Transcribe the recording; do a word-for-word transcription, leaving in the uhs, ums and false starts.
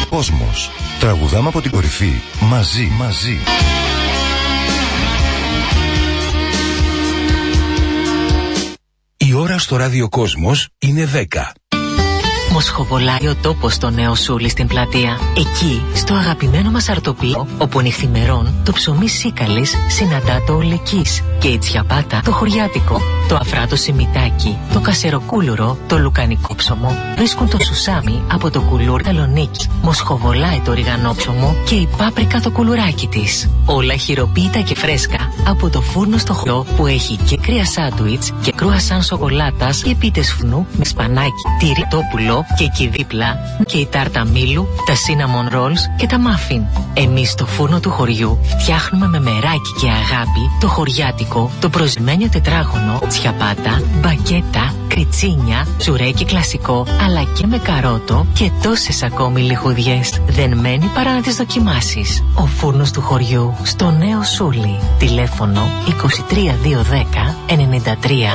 Κόσμος. Τραγουδάμε από την κορυφή. Μαζί, μαζί. Η ώρα στο ράδιο Κόσμος είναι δέκα. Μοσχοβολάει ο τόπος στο Νέο Σούλι στην πλατεία. Εκεί, στο αγαπημένο μας αρτοπείο, όπου νυχθημερών το ψωμί σίκαλης συναντά το ολεκής και η τσιαπάτα το χωριάτικο, το αφράτο σιμιτάκι, το κασεροκούλουρο, το λουκανικό ψωμό βρίσκουν το σουσάμι από το κουλούρ Θεσσαλονίκη. Μοσχοβολάει το ριγανόψωμο και η πάπρικα το κουλουράκι της. Όλα χειροποίητα και φρέσκα από το φούρνο στο χωριό που έχει και κρύα σάντουιτς και κρούασαν σοκολάτας και πίτες φνού με σπανάκι, τυρί, τόπουλο και εκεί δίπλα και η τάρτα μήλου, τα cinnamon rolls και τα muffin. Εμείς στο φούρνο του χωριού φτιάχνουμε με μεράκι και αγάπη το χωριάτικο, το προσμένιο τετράγωνο, τσιαπάτα, μπακέτα, κριτσίνια, τσουρέκι κλασικό, αλλά και με καρότο και τόσες ακόμη λιχουδιές. Δεν μένει παρά να τις δοκιμάσεις. Ο φούρνος του χωριού στο Νέο Σούλι. Τηλέφωνο είκοσι τρία διακόσια δέκα ενενήντα τρία